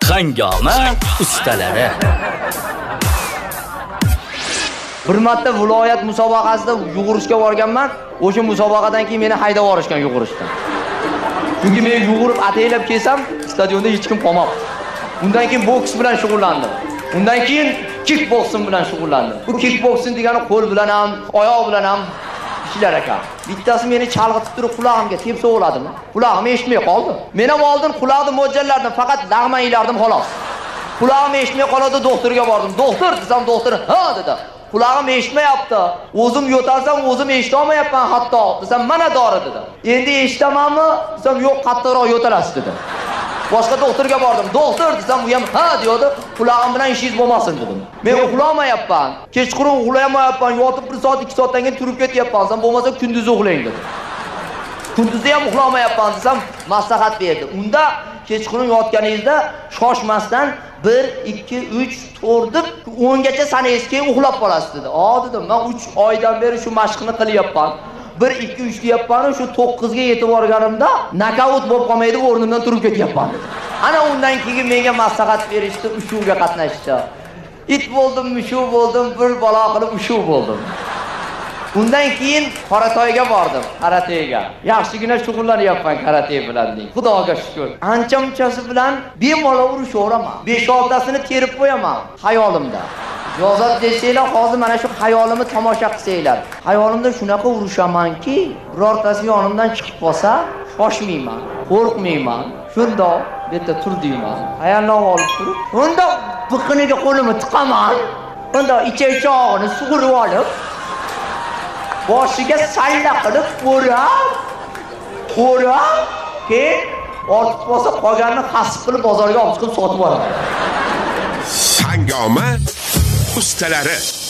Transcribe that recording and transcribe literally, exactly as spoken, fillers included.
Hangoma ustalari. Bir marta viloyat musobaqasida yugurishga borganman. O'sha musobaqadan keyin meni haydab yuborishgan yugurishdan. Chunki men yugurib ataylab kelsam, stadionda hech kim qolmabdi. Undan keyin boks bilan shug'ullandim. Undan keyin kickboksing bilan shug'ullandim. Bu kickboksing degani qo'l bilan ham, oyoq bilan ham ishlar ekan. Bittasi meni chalg'itib turib qulog'imga tepsa o'ladimi? Qulog'im eshitmay qoldi. Men ham oldin quloqni mo'ljallardim, faqat lag'man ilardim xolos. Qulog'im eshitmay qoladi, doktorga bordim. Doktor desam, doktor ha dedi. Qulog'im eshitmayapti. O'zim yo'talsam o'zim eshita olmayapman hatto. Desam, mana dori dedi. Endi eshitamanmi? Desam, yo'q, qattiqroq yo'talasiz dedi. Boshqa doktorga bordim. Doktor desam, u ham ha deydi. Qulog'im bilan ishingiz bo'lmasin dedim. Men uxlamayapman. Kechqurun uxlamayapman. Yotib bir soat ikki soatdan keyin turib ketyapman. Desam, bo'lmasa kunduzi uxlang dedi. Kunduzi ham uxlamayapman desam, maslahat berdi. Unda kechqurun yotganingizda shoshmasdan bir, ikki, uch, to'rt deb o'n gacha sanangiz keyin uxlab qolasiz dedi. "A" dedim, "Men uch oydan beri shu mashqni qilyapman. bir, ikki, uch deyapman, shu to'qqiz ga yetib borganimda nokaut bo'lib qolmaydi, o'rnimdan turib ketyapman" dedi. Ana undan keyin menga maslahat berishdi, ushuvga qatnashdi. It bo'ldim, mushuv bo'ldim, bir balo qilib ushuv bo'ldim. Undan keyin Qoratoyga bordim, karatega. Yaxshigina shug'ullanyapman karate bilan deng. Xudoga shukr. Ancha-munchasi bilan bemalol urushaveraman. besh oltasini terib qo'yaman xayolimda. Yozat desanglar, hozir mana shu xayolimni tomosha qilsanglar. Xayolimda shunaqa urushamanki, birortasi yonimdan chiqib qolsa, shoshmayman, qo'rqmayman. Shunda bitta tur deyman. Ayolni olib turib, unda biqiniga qo'limni tiqaman. Unda ichak-ichog'ini sug'urib olib, boshiga salla qilib qo'rab, qo'rab, keyin ortib bo'lsa qolganini hasib qilib bozorga olib chiqib sotib olaman. Hangoma ustalari.